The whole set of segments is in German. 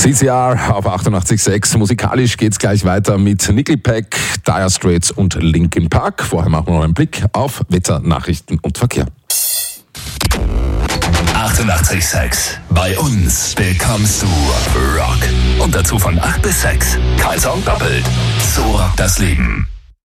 CCR auf 88.6. Musikalisch geht's gleich weiter mit Nickelback, Dire Straits und Linkin Park. Vorher machen wir noch einen Blick auf Wetter, Nachrichten und Verkehr. 88.6. Bei uns bekommst du Rock. Und dazu von 8 bis 6. Kein Song doppelt. So rockt das Leben.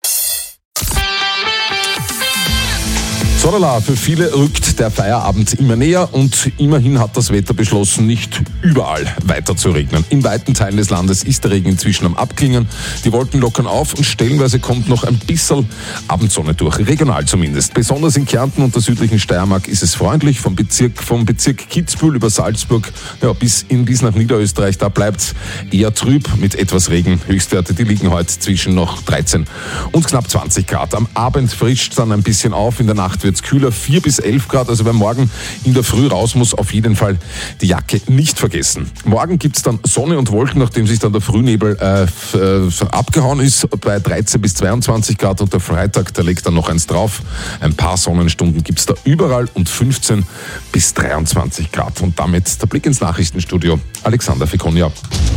Sodala, für viele rückt der Feierabend immer näher und immerhin hat das Wetter beschlossen, nicht überall weiter zu regnen. In weiten Teilen des Landes ist der Regen inzwischen am Abklingen. Die Wolken lockern auf und stellenweise kommt noch ein bisschen Abendsonne durch, regional zumindest. Besonders in Kärnten und der südlichen Steiermark ist es freundlich. Vom Bezirk Kitzbühel über Salzburg bis nach Niederösterreich, da bleibt es eher trüb mit etwas Regen. Höchstwerte, die liegen heute zwischen noch 13 und knapp 20 Grad. Am Abend frischt es dann ein bisschen auf, in der Nacht wird es kühler, 4 bis 11 Grad. Also wer morgen in der Früh raus muss, auf jeden Fall die Jacke nicht vergessen. Morgen gibt es dann Sonne und Wolken, nachdem sich dann der Frühnebel abgehauen ist, bei 13 bis 22 Grad. Und der Freitag, der legt dann noch eins drauf. Ein paar Sonnenstunden gibt es da überall und 15 bis 23 Grad. Und damit der Blick ins Nachrichtenstudio. Alexander Fekonia.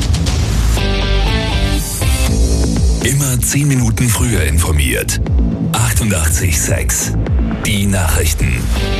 Immer 10 Minuten früher informiert. 88.6. Die Nachrichten.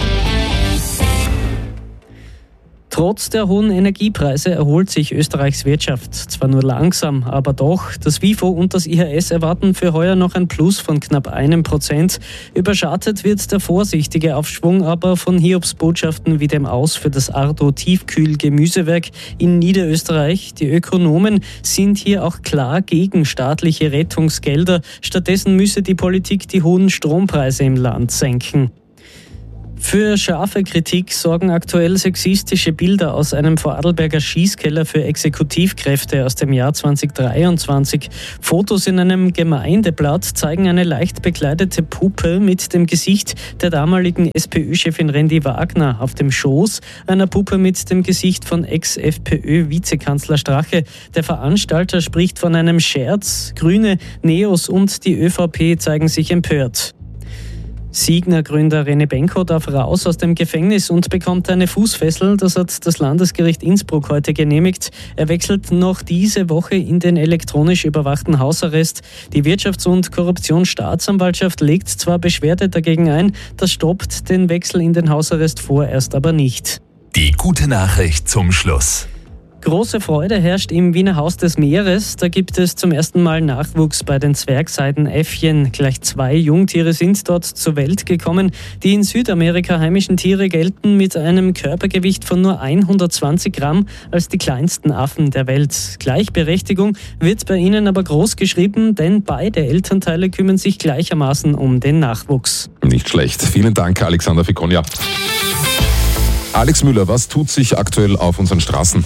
Trotz der hohen Energiepreise erholt sich Österreichs Wirtschaft. Zwar nur langsam, aber doch. Das WIFO und das IHS erwarten für heuer noch ein Plus von knapp 1%. Überschattet wird der vorsichtige Aufschwung aber von Hiobsbotschaften wie dem Aus für das Ardo Tiefkühl-Gemüsewerk in Niederösterreich. Die Ökonomen sind hier auch klar gegen staatliche Rettungsgelder. Stattdessen müsse die Politik die hohen Strompreise im Land senken. Für scharfe Kritik sorgen aktuell sexistische Bilder aus einem Vorarlberger Schießkeller für Exekutivkräfte aus dem Jahr 2023. Fotos in einem Gemeindeblatt zeigen eine leicht bekleidete Puppe mit dem Gesicht der damaligen SPÖ-Chefin Rendi Wagner auf dem Schoß, einer Puppe mit dem Gesicht von Ex-FPÖ-Vizekanzler Strache. Der Veranstalter spricht von einem Scherz. Grüne, Neos und die ÖVP zeigen sich empört. Signa-Gründer René Benko darf raus aus dem Gefängnis und bekommt eine Fußfessel. Das hat das Landesgericht Innsbruck heute genehmigt. Er wechselt noch diese Woche in den elektronisch überwachten Hausarrest. Die Wirtschafts- und Korruptionsstaatsanwaltschaft legt zwar Beschwerde dagegen ein, das stoppt den Wechsel in den Hausarrest vorerst aber nicht. Die gute Nachricht zum Schluss. Große Freude herrscht im Wiener Haus des Meeres. Da gibt es zum ersten Mal Nachwuchs bei den Zwergseidenäffchen. Gleich 2 Jungtiere sind dort zur Welt gekommen. Die in Südamerika heimischen Tiere gelten mit einem Körpergewicht von nur 120 Gramm als die kleinsten Affen der Welt. Gleichberechtigung wird bei ihnen aber groß geschrieben, denn beide Elternteile kümmern sich gleichermaßen um den Nachwuchs. Nicht schlecht. Vielen Dank, Alexander Fekonia. Alex Müller, was tut sich aktuell auf unseren Straßen?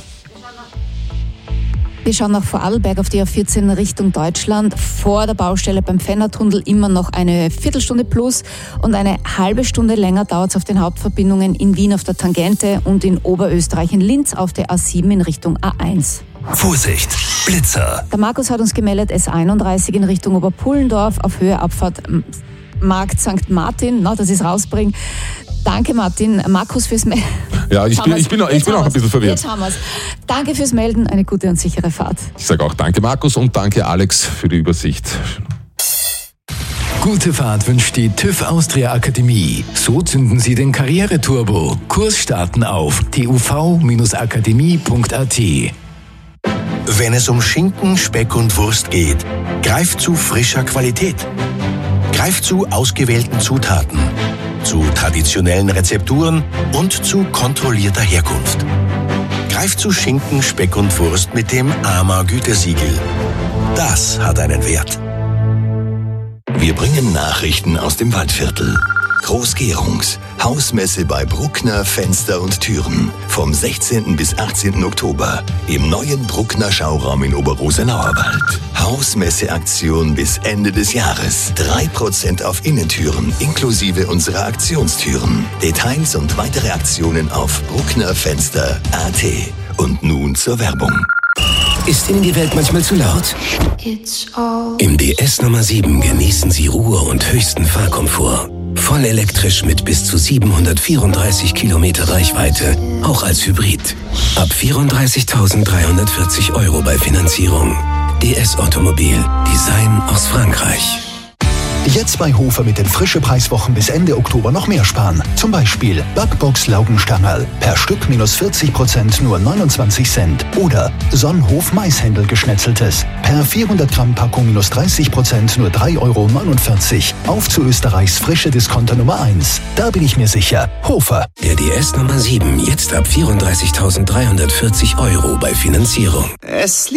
Wir schauen nach Vorarlberg auf die A14 Richtung Deutschland. Vor der Baustelle beim Fennertunnel immer noch eine Viertelstunde plus und eine halbe Stunde länger dauert es auf den Hauptverbindungen in Wien auf der Tangente und in Oberösterreich in Linz auf der A7 in Richtung A1. Vorsicht, Blitzer. Der Markus hat uns gemeldet, S31 in Richtung Oberpullendorf auf Höhe Abfahrt Markt St. Martin. Na, das ist rausbringen. Danke, Martin. Markus, fürs Melden. Ja, ich bin auch ein bisschen verwirrt. Jetzt haben wir's. Danke fürs Melden. Eine gute und sichere Fahrt. Ich sage auch danke, Markus, und danke, Alex, für die Übersicht. Gute Fahrt wünscht die TÜV Austria Akademie. So zünden Sie den Karriereturbo. Kurs starten auf tuv-akademie.at. Wenn es um Schinken, Speck und Wurst geht, greift zu frischer Qualität. Greift zu ausgewählten Zutaten, zu traditionellen Rezepturen und zu kontrollierter Herkunft. Greift zu Schinken, Speck und Wurst mit dem AMA-Gütesiegel. Das hat einen Wert. Wir bringen Nachrichten aus dem Waldviertel. Großgärungs, Hausmesse bei Bruckner Fenster und Türen. Vom 16. bis 18. Oktober im neuen Bruckner Schauraum in Oberrosenauerwald. Hausmesseaktion bis Ende des Jahres. 3% auf Innentüren inklusive unserer Aktionstüren. Details und weitere Aktionen auf brucknerfenster.at. Und nun zur Werbung. Ist Ihnen die Welt manchmal zu laut? Im DS Nummer 7 genießen Sie Ruhe und höchsten Fahrkomfort. Voll elektrisch mit bis zu 734 Kilometer Reichweite, auch als Hybrid. Ab 34.340 € bei Finanzierung. DS Automobil. Design aus Frankreich. Jetzt bei Hofer mit den frische Preiswochen bis Ende Oktober noch mehr sparen. Zum Beispiel Backbox Laugenstangerl. Per Stück minus 40% nur 29 Cent. Oder Sonnenhof Maishändel geschnetzeltes. Per 400 Gramm Packung minus 30% nur 3,49 €. Auf zu Österreichs frische Discounter Nummer 1. Da bin ich mir sicher. Hofer. Der DS Nummer 7. Jetzt ab 34.340 € bei Finanzierung.